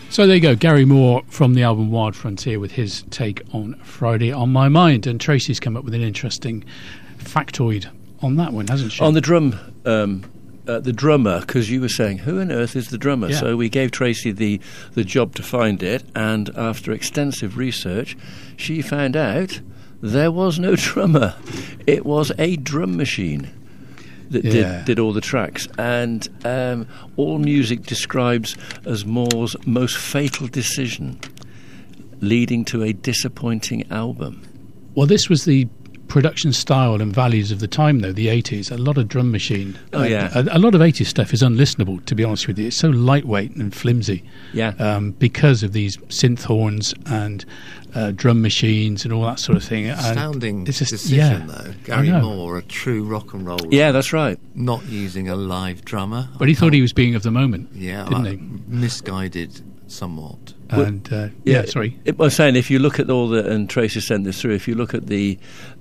So there you go, Gary Moore from the album Wild Frontier with his take on Friday on My Mind. And Tracy's come up with an interesting factoid on that one, hasn't she? On the drummer, because you were saying, who on earth is the drummer? Yeah. So we gave Tracy the job to find it, and after extensive research, she found out there was no drummer. It was a drum machine that did all the tracks. And All Music describes as Moore's most fatal decision, leading to a disappointing album. Well, this was the production style and values of the time, though, the 80s. A lot of drum machine. Oh, yeah. A lot of 80s stuff is unlistenable, to be honest with you. It's so lightweight and flimsy. Yeah. Because of these synth horns and drum machines and all that sort of thing. Astounding decision, though. Gary Moore, a true rock and roller. Yeah, that's right. Not using a live drummer. But he thought he was being of the moment, didn't he? Misguided somewhat. And sorry. I was saying, if you look at all the, and Tracy sent this through, if you look at the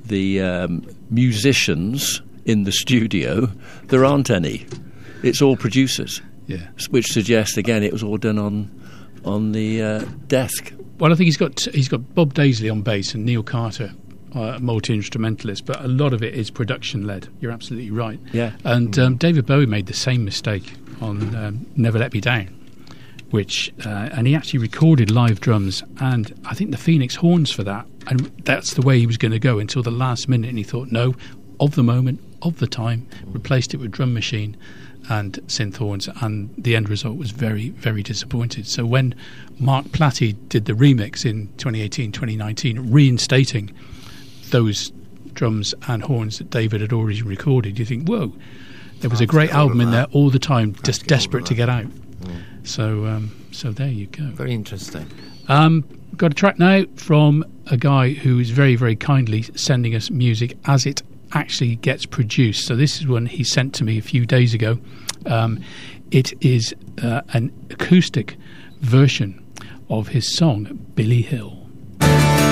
musicians in the studio, there aren't any. It's all producers. Yeah. Which suggests again it was all done on the desk. Well, I think he's got Bob Daisley on bass and Neil Carter, multi-instrumentalist, but a lot of it is production led. You're absolutely right. Yeah. And David Bowie made the same mistake on Never Let Me Down. And he actually recorded live drums and I think the Phoenix horns for that, and that's the way he was going to go until the last minute, and he thought, no, of the moment, of the time, replaced it with drum machine and synth horns, and the end result was very, very disappointed. So when Mark Platty did the remix in 2018-2019, reinstating those drums and horns that David had already recorded, you think, whoa, there was a great album in there all the time, just desperate to get out. So there you go. Very interesting. Got a track now from a guy who is very, very kindly sending us music as it actually gets produced. So this is one he sent to me a few days ago. It is an acoustic version of his song Billy Hill.